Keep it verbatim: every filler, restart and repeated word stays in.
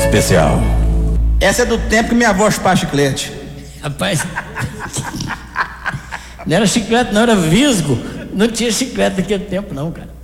especial. Essa é do tempo que minha avó chupava chiclete. Rapaz, não era chiclete, não, era visgo. Não tinha chiclete naquele tempo, não, cara.